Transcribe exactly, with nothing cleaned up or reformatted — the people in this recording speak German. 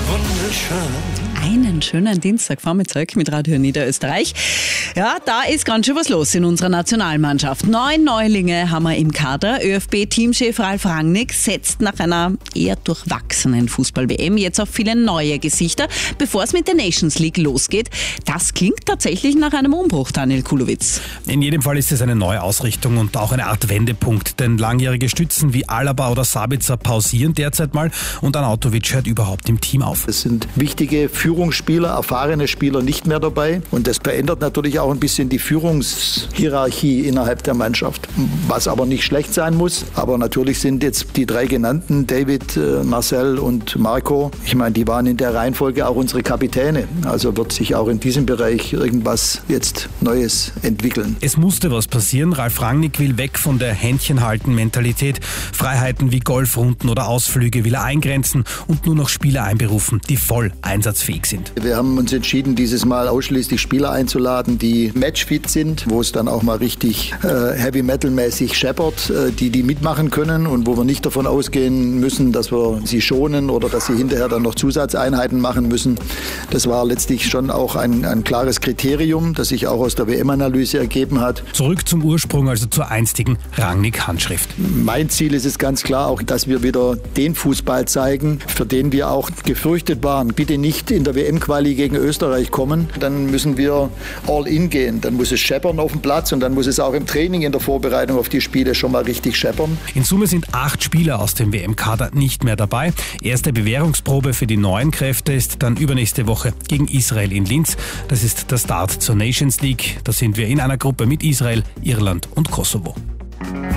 wunderschön. Einen schönen Dienstagvormittag mit Radio Niederösterreich. Ja, da ist ganz schön was los in unserer Nationalmannschaft. Neun Neulinge haben wir im Kader. ÖFB-Teamchef Ralf Rangnick setzt nach einer eher durchwachsenen Fußball-W M jetzt auf viele neue Gesichter, bevor es mit der Nations League losgeht. Das klingt tatsächlich nach einem Umbruch, Daniel Kulowitz. In jedem Fall ist es eine neue Ausrichtung und auch eine Art Wendepunkt, denn langjährige Stützen wie Alaba oder Sabitzer pausieren derzeit mal und Arnautovic hört überhaupt im Team auf. Es sind wichtige Führungsspieler, erfahrene Spieler nicht mehr dabei und das verändert natürlich auch ein bisschen die Führungshierarchie innerhalb der Mannschaft, was aber nicht schlecht sein muss. Aber natürlich sind jetzt die drei genannten, David, Marcel und Marco, ich meine, die waren in der Reihenfolge auch unsere Kapitäne. Also wird sich auch in diesem Bereich irgendwas jetzt Neues entwickeln. Es musste was passieren. Ralf Rangnick will weg von der Händchenhalten-Mentalität. Freiheiten wie Golfrunden oder Ausflüge will er eingrenzen und nur noch Spieler einberufen, die voll einsatzfähig sind. Wir haben uns entschieden, dieses Mal ausschließlich Spieler einzuladen, die matchfit sind, wo es dann auch mal richtig äh, Heavy-Metal-mäßig scheppert, äh, die die mitmachen können und wo wir nicht davon ausgehen müssen, dass wir sie schonen oder dass sie hinterher dann noch Zusatzeinheiten machen müssen. Das war letztlich schon auch ein, ein klares Kriterium, das sich auch aus der W M-Analyse ergeben hat. Zurück zum Ursprung, also zur einstigen Rangnick-Handschrift. Mein Ziel ist es ganz klar auch, dass wir wieder den Fußball zeigen, für den wir auch gefürchtet waren. Bitte nicht in der W M-Quali gegen Österreich kommen, dann müssen wir all in gehen. Dann muss es scheppern auf dem Platz und dann muss es auch im Training in der Vorbereitung auf die Spiele schon mal richtig scheppern. In Summe sind acht Spieler aus dem W M-Kader nicht mehr dabei. Erste Bewährungsprobe für die neuen Kräfte ist dann übernächste Woche gegen Israel in Linz. Das ist der Start zur Nations League. Da sind wir in einer Gruppe mit Israel, Irland und Kosovo.